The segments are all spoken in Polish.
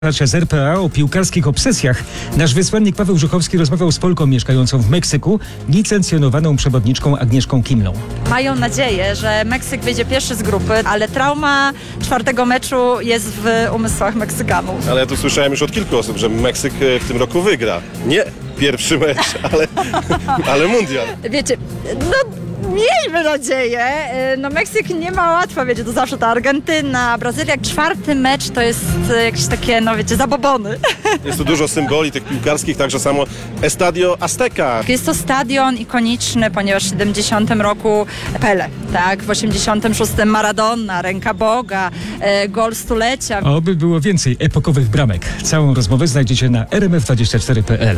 Z RPA o piłkarskich obsesjach. Nasz wysłannik Paweł Żuchowski rozmawiał z Polką mieszkającą w Meksyku, licencjonowaną przewodniczką Agnieszką Kimlą. Mają nadzieję, że Meksyk wyjdzie pierwszy z grupy, ale trauma czwartego meczu jest w umysłach Meksykanów. Ale ja tu słyszałem już od kilku osób, że Meksyk w tym roku wygra. Nie pierwszy mecz, ale mundial. Wiecie, miejmy nadzieję. Meksyk nie ma łatwo, wiecie, to zawsze ta Argentyna, Brazylia. Czwarty mecz to jest jakieś takie, zabobony. Jest tu dużo symboli tych piłkarskich, także samo Estadio Azteca. Jest to stadion ikoniczny, ponieważ w 70 roku Pele, tak, w 86 Maradona, Ręka Boga, gol stulecia. Oby było więcej epokowych bramek. Całą rozmowę znajdziecie na rmf24.pl.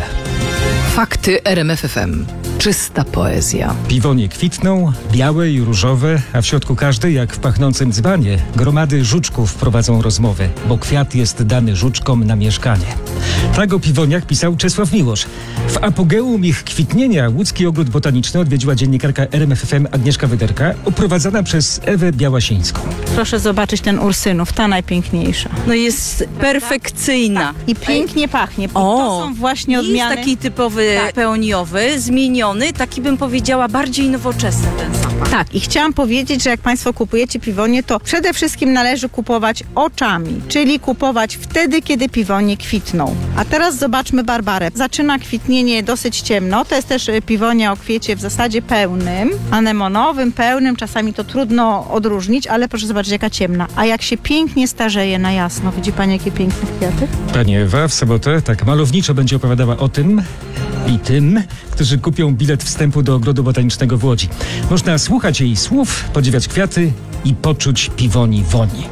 Fakty RMF FM. Czysta poezja. Piwonie kwitną, białe i różowe, a w środku każdej, jak w pachnącym dzbanie, gromady żuczków prowadzą rozmowy, bo kwiat jest dany żuczkom na mieszkanie. Tak o piwoniach pisał Czesław Miłosz. W apogeum ich kwitnienia łódzki ogród botaniczny odwiedziła dziennikarka RMF FM Agnieszka Wyderka, oprowadzana przez Ewę Białasińską. Proszę zobaczyć ten ursynów, ta najpiękniejsza. No jest perfekcyjna. I pięknie pachnie. I O, to są właśnie jest odmiany. taki typowy peoniowy, zmieniony, taki bym powiedziała bardziej nowoczesny ten zapach. Tak, i chciałam powiedzieć, że jak Państwo kupujecie piwonie, to przede wszystkim należy kupować oczami, czyli kupować wtedy, kiedy piwonie kwitną. A teraz zobaczmy Barbarę. Zaczyna kwitnienie dosyć ciemno, to jest też piwonia o kwiecie w zasadzie pełnym, anemonowym, pełnym, czasami to trudno odróżnić, ale proszę zobaczyć jaka ciemna. A jak się pięknie starzeje na jasno, widzi Pani jakie piękne kwiaty? Pani Ewa w sobotę tak malowniczo będzie opowiadała o tym i tym, którzy kupią bilet wstępu do ogrodu botanicznego w Łodzi. Można słuchać jej słów, podziwiać kwiaty i poczuć piwoni woni.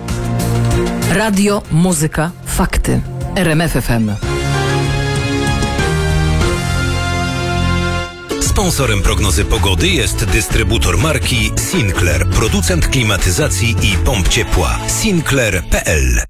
Radio, muzyka, fakty. RMF FM. Sponsorem prognozy pogody jest dystrybutor marki Sinclair, producent klimatyzacji i pomp ciepła. Sinclair.pl.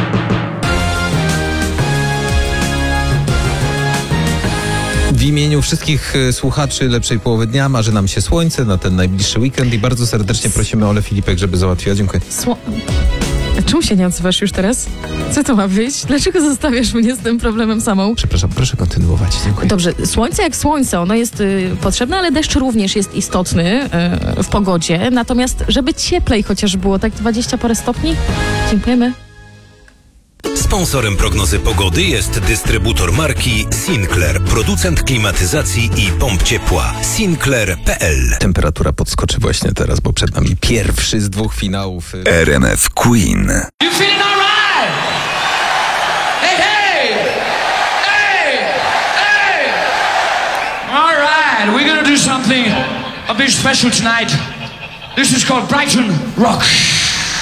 W imieniu wszystkich słuchaczy lepszej połowy dnia marzy nam się słońce na ten najbliższy weekend i bardzo serdecznie prosimy Olę Filipek, żeby załatwiła. Dziękuję. Czemu się nie odzywasz już teraz? Co to ma być? Dlaczego zostawiasz mnie z tym problemem samą? Przepraszam, proszę kontynuować. Dziękuję. Dobrze, słońce jak słońce, ono jest potrzebne, ale deszcz również jest istotny w pogodzie. Natomiast, żeby cieplej chociaż było, tak 20 parę stopni? Dziękujemy. Sponsorem prognozy pogody jest dystrybutor marki Sinclair, producent klimatyzacji i pomp ciepła. Sinclair.pl. Temperatura podskoczy właśnie teraz, bo przed nami pierwszy z dwóch finałów. RMF Queen. You feeling all right? Hey, hey! Hey! Hey! All right, we're gonna do something a bit special tonight. This is called Brighton Rock.